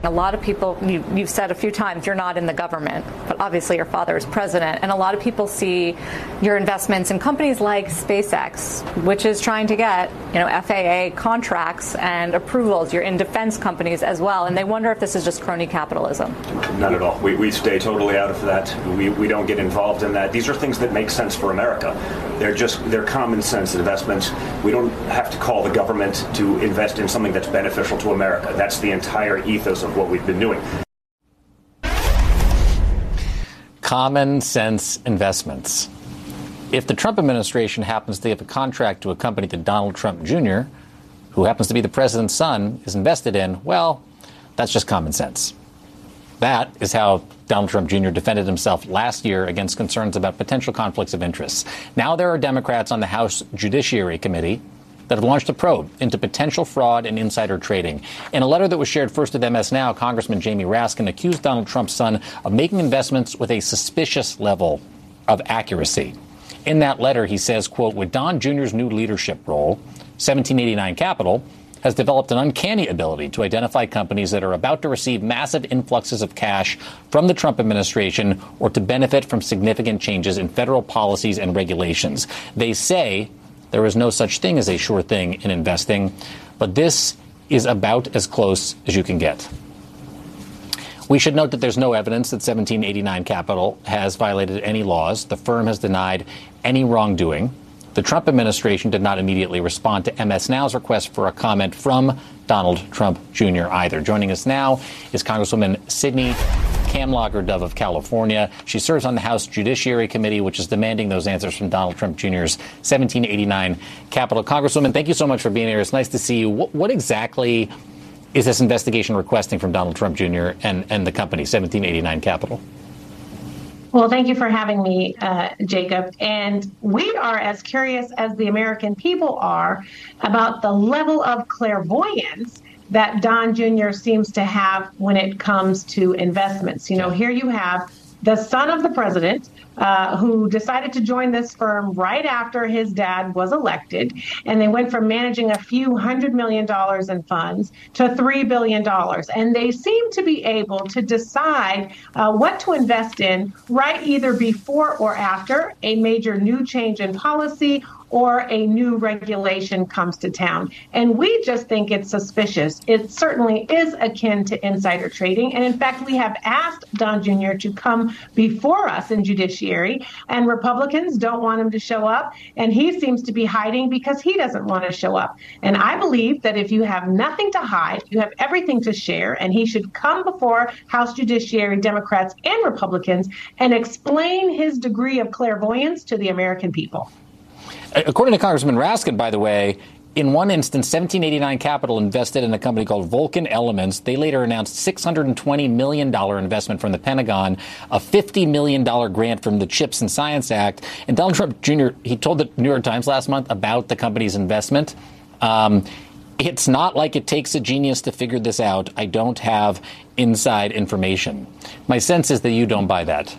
A lot of people, you've said a few times, you're not in the government, but obviously your father is president. And a lot of people see your investments in companies like SpaceX, which is trying to get, FAA contracts and approvals. You're in defense companies as well. And they wonder if this is just crony capitalism. Not at all. We stay totally out of that. We don't get involved in that. These are things that make sense for America. They're common sense investments. We don't have to call the government to invest in something that's beneficial to America. That's the entire ethos of what we've been doing. Common sense investments. If the Trump administration happens to give a contract to a company that Donald Trump Jr., who happens to be the president's son, is invested in, well, that's just common sense. That is how Donald Trump Jr. defended himself last year against concerns about potential conflicts of interest. Now there are Democrats on the House Judiciary Committee that have launched a probe into potential fraud and insider trading. In a letter that was shared first with MS Now, Congressman Jamie Raskin accused Donald Trump's son of making investments with a suspicious level of accuracy. In that letter, he says, quote, with Don Jr.'s new leadership role, 1789 Capital has developed an uncanny ability to identify companies that are about to receive massive influxes of cash from the Trump administration or to benefit from significant changes in federal policies and regulations. They say there is no such thing as a sure thing in investing, but this is about as close as you can get. We should note that there's no evidence that 1789 Capital has violated any laws. The firm has denied any wrongdoing. The Trump administration did not immediately respond to MS Now's request for a comment from Donald Trump Jr. either. Joining us now is Congresswoman Sidney Kamlager Dove of California. She serves on the House Judiciary Committee, which is demanding those answers from Donald Trump Jr.'s 1789 Capital. Congresswoman, thank you so much for being here. It's nice to see you. What exactly is this investigation requesting from Donald Trump Jr. and the company, 1789 Capital? Well, thank you for having me, Jacob. And we are as curious as the American people are about the level of clairvoyance that Don Jr. seems to have when it comes to investments. Here you have the son of the president who decided to join this firm right after his dad was elected. And they went from managing a few $100 million in funds to $3 billion. And they seem to be able to decide what to invest in right either before or after a major new change in policy or a new regulation comes to town. And we just think it's suspicious. It certainly is akin to insider trading. And in fact, we have asked Don Jr. to come before us in judiciary, and Republicans don't want him to show up. And he seems to be hiding because he doesn't want to show up. And I believe that if you have nothing to hide, you have everything to share, and he should come before House Judiciary Democrats and Republicans and explain his degree of clairvoyance to the American people. According to Congressman Raskin, by the way, in one instance, 1789 Capital invested in a company called Vulcan Elements. They later announced $620 million investment from the Pentagon, a $50 million grant from the CHIPS and Science Act. And Donald Trump Jr., he told the New York Times last month about the company's investment. It's not like it takes a genius to figure this out. I don't have inside information. My sense is that you don't buy that.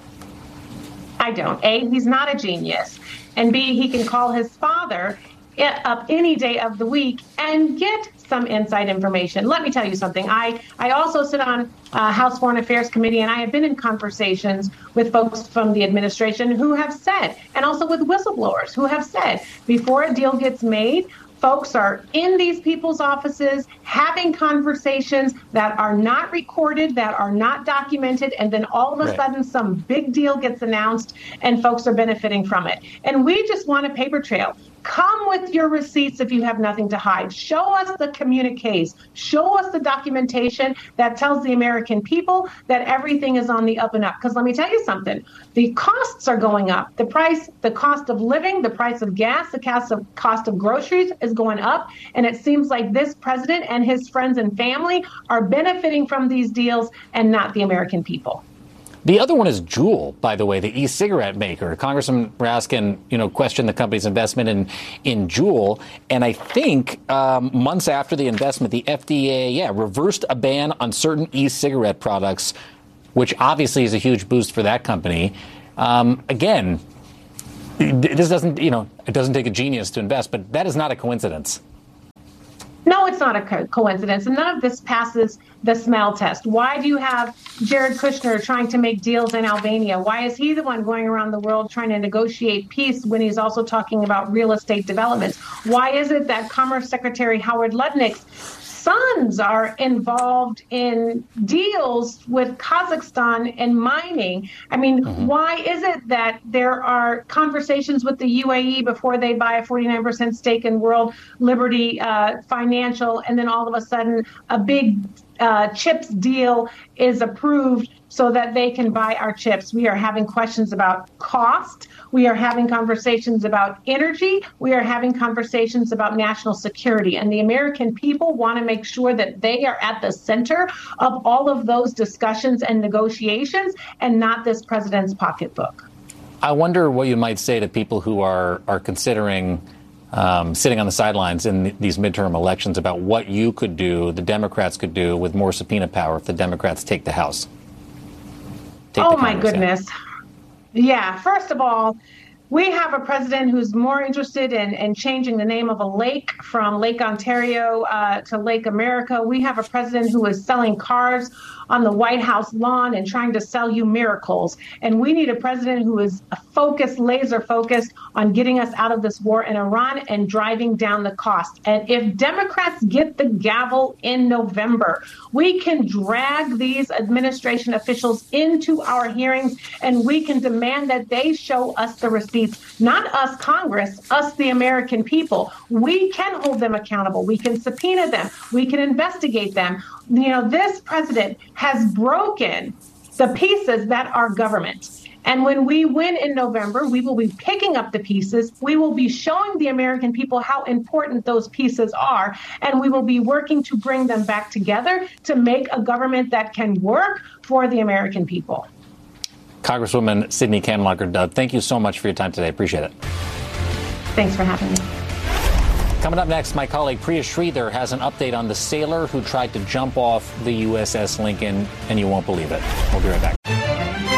I don't. A, he's not a genius. And B, he can call his father up any day of the week and get some inside information. Let me tell you something. I also sit on House Foreign Affairs Committee, and I have been in conversations with folks from the administration who have said, and also with whistleblowers who have said, before a deal gets made, folks are in these people's offices having conversations that are not recorded, that are not documented, and then all of a sudden some big deal gets announced and folks are benefiting from it. And we just want a paper trail. Come with your receipts if you have nothing to hide. Show us the communiques. Show us the documentation that tells the American people that everything is on the up and up. Because let me tell you something. The costs are going up. The cost of living, the price of gas, the cost of groceries is going up. And it seems like this president and his friends and family are benefiting from these deals and not the American people. The other one is Juul, by the way, the e-cigarette maker. Congressman Raskin, questioned the company's investment in Juul. And I think months after the investment, the FDA, reversed a ban on certain e-cigarette products, which obviously is a huge boost for that company. Again, this doesn't, it doesn't take a genius to invest, but that is not a coincidence. No, it's not a coincidence. And none of this passes the smell test. Why do you have Jared Kushner trying to make deals in Albania? Why is he the one going around the world trying to negotiate peace when he's also talking about real estate developments? Why is it that Commerce Secretary Howard Lutnick's sons are involved in deals with Kazakhstan and mining? I mean, why is it that there are conversations with the UAE before they buy a 49% stake in World Liberty Financial, and then all of a sudden a big chips deal is approved so that they can buy our chips? We are having questions about cost. We are having conversations about energy. We are having conversations about national security. And the American people want to make sure that they are at the center of all of those discussions and negotiations, and not this president's pocketbook. I wonder what you might say to people who are considering sitting on the sidelines in these midterm elections about what you could do, the Democrats could do with more subpoena power if the Democrats take the House. Oh, my goodness. Yeah, first of all, we have a president who's more interested in changing the name of a lake from Lake Ontario to Lake America. We have a president who is selling cars on the White House lawn and trying to sell you miracles. And we need a president who is focused, laser focused on getting us out of this war in Iran and driving down the cost. And if Democrats get the gavel in November, we can drag these administration officials into our hearings, and we can demand that they show us the receipts, not us, Congress, us, the American people. We can hold them accountable. We can subpoena them. We can investigate them. You know, this president has broken the pieces that are government. And when we win in November, we will be picking up the pieces. We will be showing the American people how important those pieces are. And we will be working to bring them back together to make a government that can work for the American people. Congresswoman Sydney Kanlonker-Dove, thank you so much for your time today. Appreciate it. Thanks for having me. Coming up next, my colleague Priya Sridhar has an update on the sailor who tried to jump off the USS Lincoln, and you won't believe it. We'll be right back.